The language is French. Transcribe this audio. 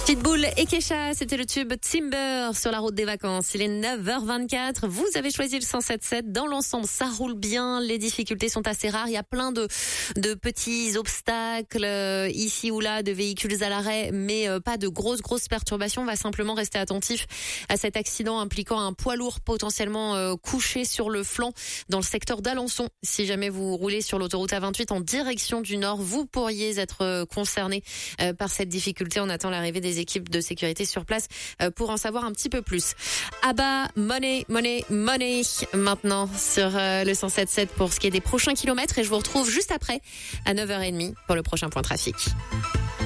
Pitbull et Kesha, c'était le tube Timber sur la route des vacances. Il est 9h24. Vous avez choisi le 107.7. Dans l'ensemble, ça roule bien. Les difficultés sont assez rares. Il y a plein de petits obstacles ici ou là, de véhicules à l'arrêt, mais pas de grosses perturbations. On va simplement rester attentif à cet accident impliquant un poids lourd potentiellement couché sur le flanc dans le secteur d'Alençon. Si jamais vous roulez sur l'autoroute A28 en direction du nord, vous pourriez être concerné par cette difficulté. On attend l'arrivée des équipes de sécurité sur place pour en savoir un petit peu plus. ABBA, Money maintenant sur le 107.7 pour ce qui est des prochains kilomètres, et je vous retrouve juste après à 9h30 pour le prochain point trafic.